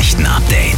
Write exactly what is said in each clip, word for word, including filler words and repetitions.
Nachrichten-Update.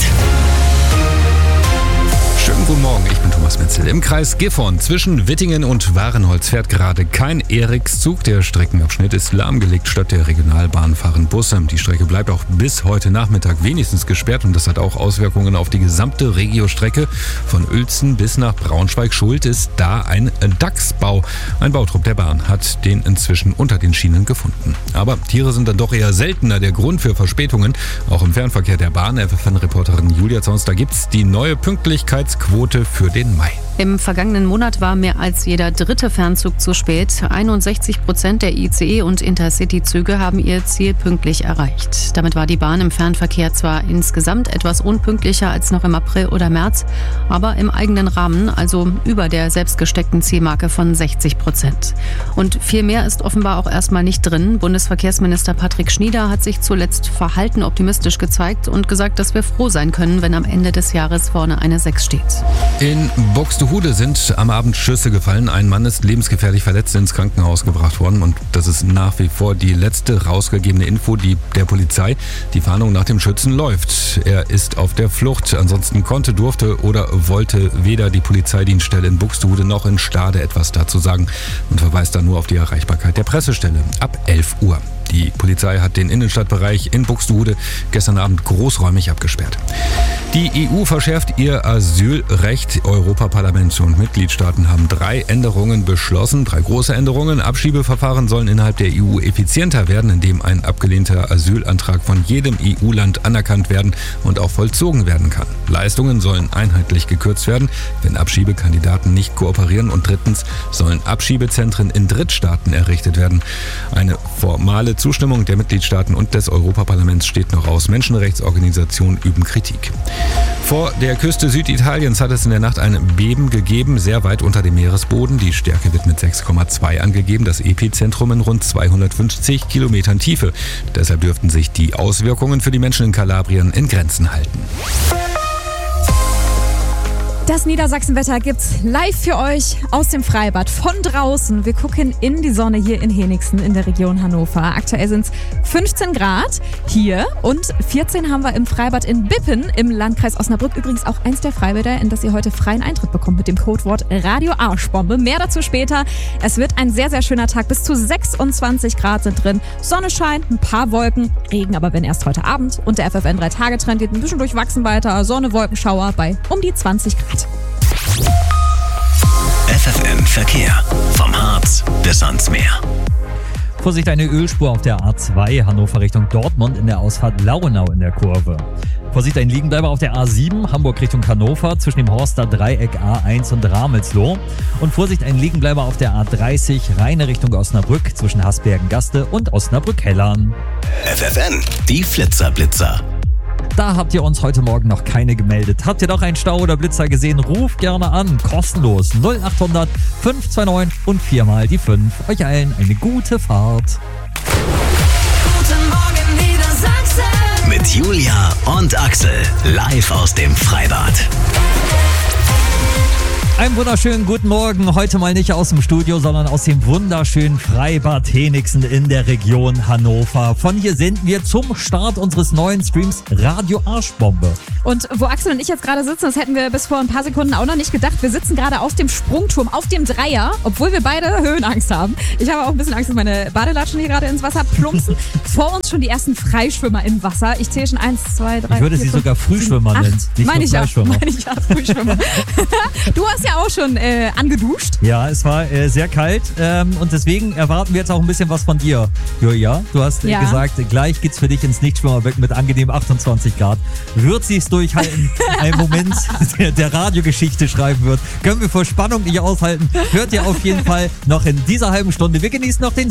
Schönen guten Morgen, ich bin Thomas Metzel. Im Kreis Gifhorn zwischen Wittingen und Warenholz fährt gerade kein Erikszug. Der Streckenabschnitt ist lahmgelegt. Statt der Regionalbahn fahren Busse. Die Strecke bleibt auch bis heute Nachmittag wenigstens gesperrt und das hat auch Auswirkungen auf die gesamte Regiostrecke. Von Uelzen bis nach Braunschweig-Schuld ist da ein Dachsbau. Ein Bautrupp der Bahn hat den inzwischen unter den Schienen gefunden. Aber Tiere sind dann doch eher seltener der Grund für Verspätungen. Auch im Fernverkehr der Bahn, F F N-Reporterin Julia Zons, da gibt's die neue Pünktlichkeitsquote für den Mai. Im vergangenen Monat war mehr als jeder dritte Fernzug zu spät. einundsechzig Prozent der I C E- und Intercity-Züge haben ihr Ziel pünktlich erreicht. Damit war die Bahn im Fernverkehr zwar insgesamt etwas unpünktlicher als noch im April oder März, aber im eigenen Rahmen, also über der selbstgesteckten Zielmarke von sechzig Prozent. Und viel mehr ist offenbar auch erstmal nicht drin. Bundesverkehrsminister Patrick Schnieder hat sich zuletzt verhalten optimistisch gezeigt und gesagt, dass wir froh sein können, wenn am Ende des Jahres vorne eine sechs steht. In Buxtehude sind am Abend Schüsse gefallen. Ein Mann ist lebensgefährlich verletzt ins Krankenhaus gebracht worden. Und das ist nach wie vor die letzte rausgegebene Info die der Polizei. Die Fahndung nach dem Schützen läuft. Er ist auf der Flucht. Ansonsten konnte, durfte oder wollte weder die Polizeidienststelle in Buxtehude noch in Stade etwas dazu sagen und verweist dann nur auf die Erreichbarkeit der Pressestelle ab elf Uhr. Die Polizei hat den Innenstadtbereich in Buxtehude gestern Abend großräumig abgesperrt. Die E U verschärft ihr Asylrecht. Europaparlament und Mitgliedstaaten haben drei Änderungen beschlossen, drei große Änderungen. Abschiebeverfahren sollen innerhalb der E U effizienter werden, indem ein abgelehnter Asylantrag von jedem E U-Land anerkannt werden und auch vollzogen werden kann. Leistungen sollen einheitlich gekürzt werden, wenn Abschiebekandidaten nicht kooperieren. Und drittens sollen Abschiebezentren in Drittstaaten errichtet werden. Eine formale Zustimmung der Mitgliedstaaten und des Europaparlaments steht noch aus. Menschenrechtsorganisationen üben Kritik. Vor der Küste Süditaliens hat es in der Nacht ein Beben gegeben, sehr weit unter dem Meeresboden. Die Stärke wird mit sechs Komma zwei angegeben, das Epizentrum in rund zweihundertfünfzig Kilometern Tiefe. Deshalb dürften sich die Auswirkungen für die Menschen in Kalabrien in Grenzen halten. Das Niedersachsenwetter gibt's live für euch aus dem Freibad von draußen. Wir gucken in die Sonne hier in Henigsen in der Region Hannover. Aktuell sind's fünfzehn Grad hier und vierzehn haben wir im Freibad in Bippen im Landkreis Osnabrück. Übrigens auch eins der Freibäder, in das ihr heute freien Eintritt bekommt mit dem Codewort Radio Arschbombe. Mehr dazu später. Es wird ein sehr, sehr schöner Tag. Bis zu sechsundzwanzig Grad sind drin. Sonne scheint, ein paar Wolken, Regen aber wenn erst heute Abend. Und der F F N drei Tage Trend geht ein bisschen durchwachsen weiter. Sonne, Wolkenschauer bei um die zwanzig Grad. F F N Verkehr. Vom Harz bis ans Meer. Vorsicht, eine Ölspur auf der A zwei Hannover Richtung Dortmund in der Ausfahrt Lauenau in der Kurve. Vorsicht, ein Liegenbleiber auf der A sieben Hamburg Richtung Hannover zwischen dem Horster Dreieck A eins und Ramelsloh. Und Vorsicht, ein Liegenbleiber auf der A dreißig Rheine Richtung Osnabrück zwischen Hasbergen-Gaste und Osnabrück-Hellern. F F N, die Flitzerblitzer. Da habt ihr uns heute Morgen noch keine gemeldet. Habt ihr doch einen Stau oder Blitzer gesehen? Ruft gerne an. Kostenlos null acht hundert fünf zwei neun und viermal die fünf. Euch allen eine gute Fahrt. Guten Morgen Niedersachsen. Mit Julia und Axel. Live aus dem Freibad. Einen wunderschönen guten Morgen. Heute mal nicht aus dem Studio, sondern aus dem wunderschönen Freibad Henigsen in der Region Hannover. Von hier senden wir zum Start unseres neuen Streams Radio Arschbombe. Und wo Axel und ich jetzt gerade sitzen, das hätten wir bis vor ein paar Sekunden auch noch nicht gedacht. Wir sitzen gerade auf dem Sprungturm, auf dem Dreier, obwohl wir beide Höhenangst haben. Ich habe auch ein bisschen Angst, dass meine Badelatschen hier gerade ins Wasser plumpsen. Vor uns schon die ersten Freischwimmer im Wasser. Ich zähle schon eins, zwei, drei, Ich würde vier, sie fünf, sogar Frühschwimmer nennen. Meine ich ja, Freischwimmer. meine ich ja, Frühschwimmer. Du hast ja auch schon äh, angeduscht. Ja, es war äh, sehr kalt ähm, und deswegen erwarten wir jetzt auch ein bisschen was von dir, Julia. Du hast äh, Ja. gesagt, gleich geht's für dich ins Nichtschwimmerbecken mit angenehm achtundzwanzig Grad. Wird sie es durchhalten, einen Moment der, der Radiogeschichte schreiben wird? Können wir vor Spannung nicht aushalten? Hört ihr auf jeden Fall noch in dieser halben Stunde. Wir genießen noch den